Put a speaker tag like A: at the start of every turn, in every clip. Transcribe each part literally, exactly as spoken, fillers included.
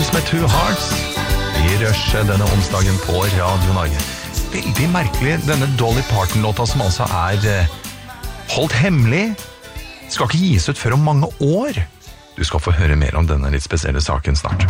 A: Miles med Two Hearts i rushet denne onsdagen på Radio Norge. Veldig merkelig, denne Dolly Parton-låta som altså er eh, holdt hemmelig, skal ikke gis ut før om mange år. Du skal få høre mer om denne litt spesielle saken snart.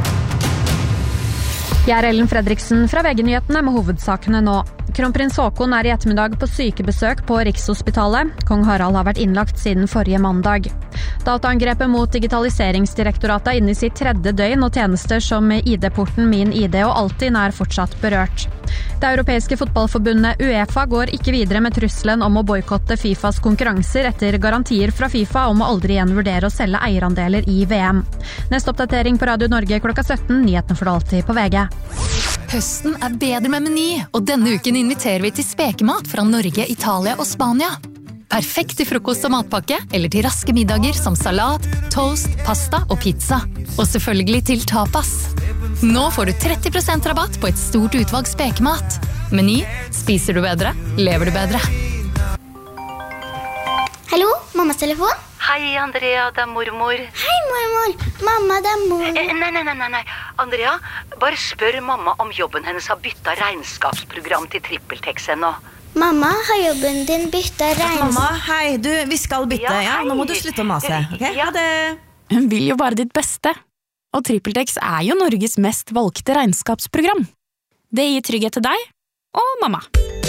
B: Jeg er Ellen Fredriksen fra V G-nyhetene med hovedsakene nå. Kronprins Haakon er i ettermiddag på sykebesøk på Rikshospitalet. Kong Harald har vært innlagt siden forrige mandag. Dataangrepet mot Digitaliseringsdirektoratet er inne i sitt tredje døgn, og tjenester som I D-porten, Min I D og Altinn er fortsatt berørt. Det europeiske fotballforbundet UEFA går ikke videre med trusselen om å boykotte FIFAs konkurranser etter garantier fra FIFA om å aldri igjen vurdere å selge eierandeler i V M. Neste oppdatering på Radio Norge klokka sytten, nyhetene for alltid på V G.
C: Høsten er bedre med Meny, og denne uken inviterer vi til spekemat fra Norge, Italia og Spania. Perfekt til frokost og matpakke, eller til raske middager som salat, toast, pasta og pizza. Og selvfølgelig til tapas. Nå får du tretti prosent rabatt på et stort utvalg spekemat. Meny, spiser du bedre, lever du bedre.
D: Hallo, mammas telefon?
E: Hei, Andrea, det er mormor.
D: Hei, mormor. Mamma, det er mormor.
E: Eh, nei, nei, nei, nei. Andrea, bare spør mamma om jobben hennes har byttet regnskapsprogram til TrippelTex ennå.
D: Mamma, har jobben din byttet regnskap?
F: Mamma, hei, du, vi skal bytte, ja,
E: Ja, hei.
F: nå må du slutte å mase, ok?
E: Ja.
F: Ha det.
G: Hun vil jo bare ditt beste. Og TrippelTex er jo Norges mest valgte regnskapsprogram. Det gir trygghet til deg og mamma.